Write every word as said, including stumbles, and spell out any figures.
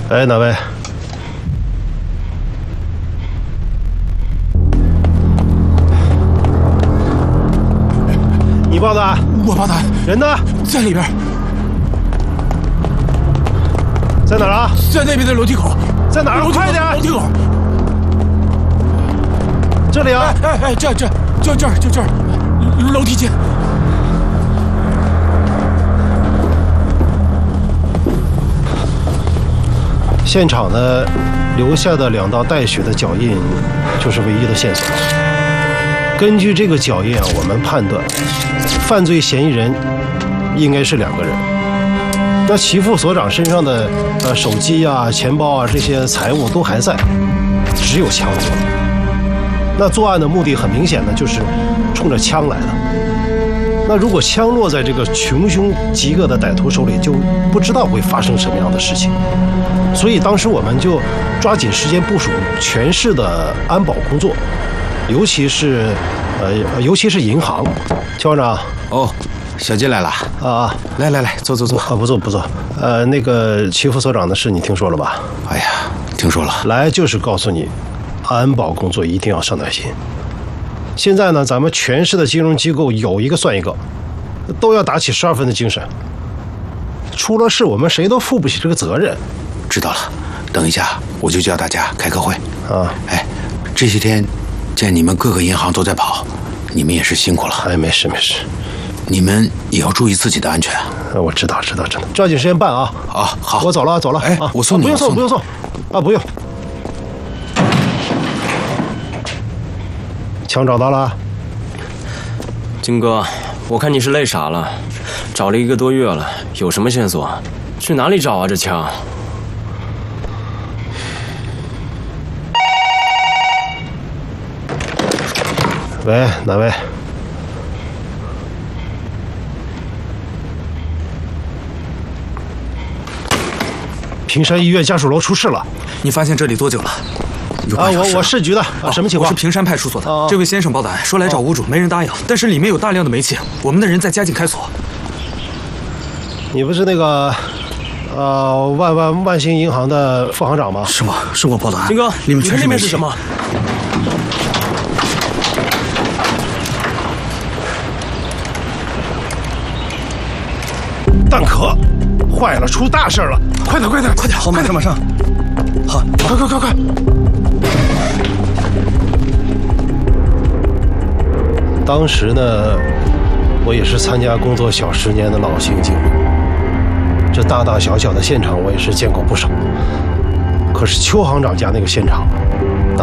哎，哪位？你报的案？ 我报的案。 人呢？ 在里边。 在哪儿啊？ 在那边的楼梯口。 在哪儿？快点！ 楼梯口。 这里啊！ 哎哎哎，这这就这儿就这儿，楼梯间。 现场呢，留下的两道带血的脚印，就是唯一的线索。根据这个脚印啊，我们判断，犯罪嫌疑人应该是两个人。那齐副所长身上的呃手机啊、钱包啊这些财物都还在，只有枪落。那作案的目的很明显的就是冲着枪来的。那如果枪落在这个穷凶极恶的歹徒手里，就不知道会发生什么样的事情。 所以当时我们就抓紧时间部署全市的安保工作，尤其是呃，尤其是银行。邱行长， 哦，小金来了啊！ 来来来，坐坐坐。 啊，不坐不坐。呃，那个齐副所长的事你听说了吧？ 哎呀，听说了。 来就是告诉你，安保工作一定要上点心。现在呢，咱们全市的金融机构有一个算一个，都要打起十二分的精神。出了事，我们谁都负不起这个责任。 知道了，等一下我就叫大家开个会啊！ 哎，这些天见你们各个银行都在跑，你们也是辛苦了。 哎，没事没事， 你们也要注意自己的安全。 我知道知道知道，抓紧时间办啊！ 啊，好， 我走了走了。 哎， 啊、 我送你， 不用送不用送，啊不用。枪找到了？ 金哥，我看你是累傻了，找了一个多月了，有什么线索？去哪里找啊？这枪？ 喂，哪位？平山医院家属楼出事了。 你发现这里多久了？ 啊，我我市局的，啊，什么情况？ 我是平山派出所的。哦、这位先生报的案，说来找屋主，没人答应，但是里面有大量的煤气，我们的人在加紧开锁。 你不是那个，呃，万万万兴银行的副行长吗？ 是吗？是我报的案。 金哥， 你们看那边是什么？ 弹壳坏了，出大事了！快点，快点，快点！ 好，马上，马上。好， 快快快快！当时呢，我也是参加工作小十年的老刑警，这大大小小的现场我也是见过不少。可是邱行长家那个现场，